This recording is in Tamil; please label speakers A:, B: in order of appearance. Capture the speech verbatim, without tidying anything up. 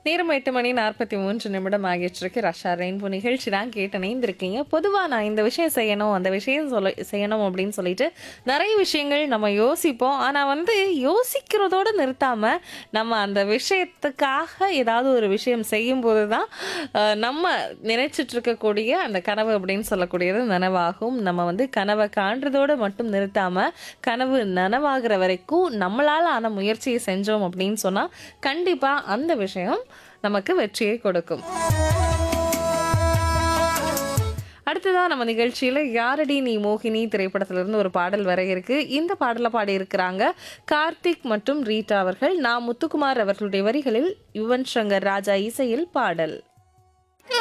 A: நேரம் எட்டு மணி நாற்பத்தி மூன்று நிமிடம் ஆகிட்டிருக்கு. ரஷா ரெயின்போ நிகழ்ச்சி தான் கேட்டு இணைந்திருக்கீங்க. பொதுவாக நான் இந்த விஷயம் செய்யணும் அந்த விஷயம் சொல்ல செய்யணும் அப்படின்னு சொல்லிட்டு நிறைய விஷயங்கள் நம்ம யோசிப்போம். ஆனால் வந்து யோசிக்கிறதோடு நிறுத்தாமல் நம்ம அந்த விஷயத்துக்காக ஏதாவது ஒரு விஷயம் செய்யும்போது தான் அஹ், நம்ம நினைச்சிட்டு இருக்கக்கூடிய அந்த கனவு அப்படின்னு சொல்லக்கூடியது நனவாகும். நம்ம வந்து கனவை காண்றதோடு மட்டும் நிறுத்தாமல் கனவு நனவாகிற வரைக்கும் நம்மளால் ஆன முயற்சியை செஞ்சோம் அப்படின்னு சொன்னால் கண்டிப்பாக அந்த விஷயம் நமக்கு வெற்றியை கொடுக்கும். அடுத்ததா நம்ம நிகழ்ச்சியில யாரடி நீ மோகினி திரைப்படத்திலிருந்து ஒரு பாடல் வர இருக்கு. இந்த பாடலை பாடி இருக்கிறாங்க கார்த்திக் மற்றும் ரீட்டா அவர்கள். நான் முத்துக்குமார் அவர்களுடைய வரிகளில் யுவன் சங்கர் ராஜா இசையில் பாடல்.